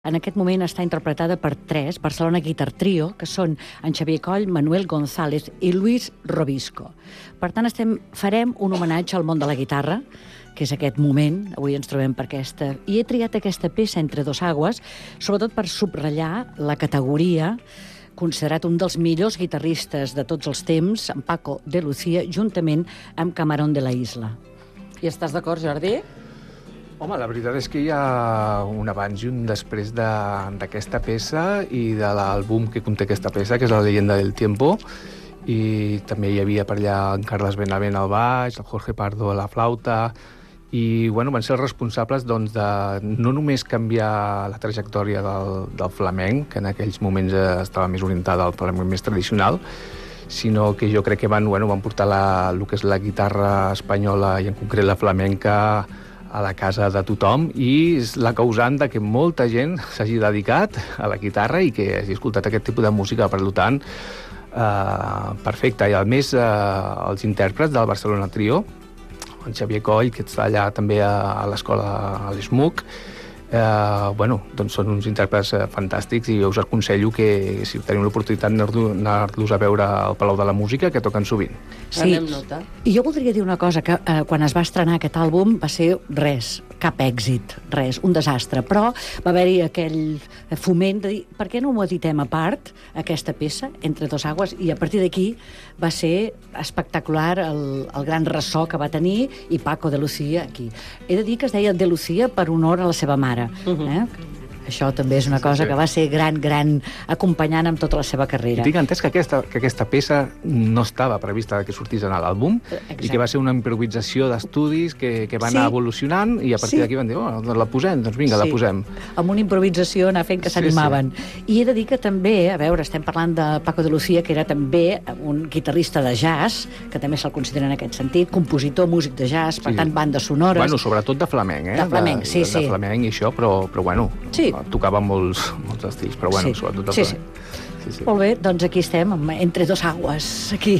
En aquest moment està interpretada per tres, Barcelona Guitar Trio, que són en Xavier Coll, Manuel González i Luis Robisco. Per tant, farem un homenatge al món de la guitarra, que és aquest moment, avui ens trobem per aquesta... I he triat aquesta peça Entre dos aguas, sobretot per subratllar la categoria, considerat un dels millors guitarristes de tots els temps, en Paco de Lucía, juntament amb Camarón de la Isla. I estàs d'acord, Jordi? Home, la veritat és que hi ha un abans i un després d'aquesta peça i de l'àlbum que conté aquesta peça, que és La leyenda del tiempo, i també hi havia per allà en Carles Benavent al baix, el Jorge Pardo a la flauta, i bueno, van ser els responsables doncs, de no només canviar la trajectòria del flamenc, que en aquells moments estava més orientada al flamenc més tradicional, sinó que jo crec que van portar el que és la guitarra espanyola i en concret la flamenca a la casa de tothom, i és la causant de que molta gent s'hagi dedicat a la guitarra i que hagi escoltat aquest tipus de música. Per tant, perfecte. I a més, els intèrprets del Barcelona Trio, en Xavier Coll, que està allà també a l'escola, a l'ESMUC, doncs són uns intèrprets fantàstics i us aconsello que si teniu l'oportunitat anar-los a veure al Palau de la Música, que toquen sovint. Sí, i jo voldria dir una cosa, que quan es va estrenar aquest àlbum va ser cap èxit, un desastre, però va haver-hi aquell foment de dir, per què no m'ho editem a part, aquesta peça, Entre dos aguas, i a partir d'aquí va ser espectacular el gran ressò que va tenir, i Paco de Lucía aquí. He de dir que es deia de Lucía per honor a la seva mare. Això també és una cosa que va ser gran acompanyant amb tota la seva carrera. I tinc entès que aquesta peça no estava prevista que sortís en l'àlbum i que va ser una improvisació d'estudis que va anar evolucionant i a partir d'aquí van dir, la posem, doncs vinga, la posem. Amb una improvisació anar fent que s'animaven. I he de dir que també, a veure, estem parlant de Paco de Lucía, que era també un guitarrista de jazz, que també se'l considera en aquest sentit, compositor, músic de jazz, per tant, bandes sonores... Bueno, sobretot de flamenc, De flamenc, sí. De flamenc i això, però bueno... Tocava molts estils, però bueno, sobretot de flamenc. Sí. Molt bé, doncs aquí estem, Entre dos aguas, aquí,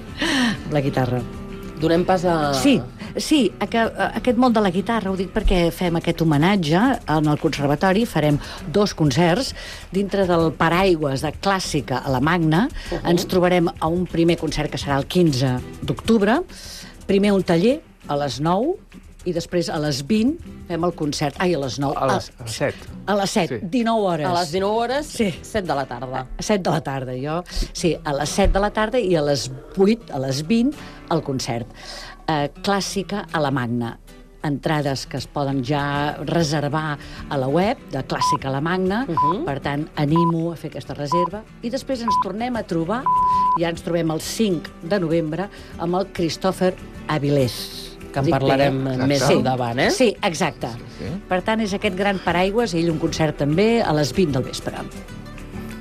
la guitarra. Donem pas a... Sí, aquest món de la guitarra, ho dic perquè fem aquest homenatge en el Conservatori, farem 2 concerts dintre del paraigües de clàssica a la Magna. Ens trobarem a un primer concert que serà el 15 d'octubre, primer un taller a les 9, i després a les 20 fem el concert. Ai, a les 9. A les 7. A les 7, 19 hores. A les 19 hores, 7 de la tarda. 7 de la tarda, jo. Sí, a les 7 de la tarda i a les 8, a les 20, el concert. Clàssica a la Magna. Entrades que es poden ja reservar a la web de Clàssica a la Magna, per tant, animo a fer aquesta reserva, i després ens tornem a trobar, ja ens trobem el 5 de novembre, amb el Christopher Avilés, que en parlarem més endavant, Sí, exacte. Per tant, és aquest gran paraigües, ell un concert també a les 20 del vespre.